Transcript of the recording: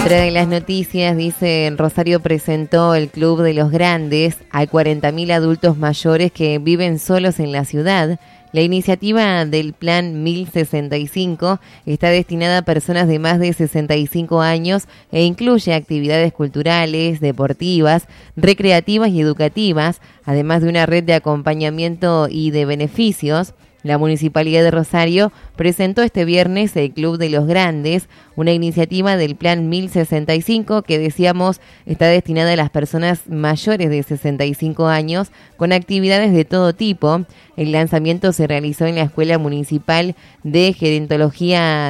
Otra de las noticias, dice, Rosario presentó el Club de los Grandes a 40.000 adultos mayores que viven solos en la ciudad. La iniciativa del Plan 1065 está destinada a personas de más de 65 años e incluye actividades culturales, deportivas, recreativas y educativas, además de una red de acompañamiento y de beneficios. La Municipalidad de Rosario presentó este viernes el Club de los Grandes, una iniciativa del Plan 1065 que, decíamos, está destinada a las personas mayores de 65 años con actividades de todo tipo. El lanzamiento se realizó en la Escuela Municipal de Gerontología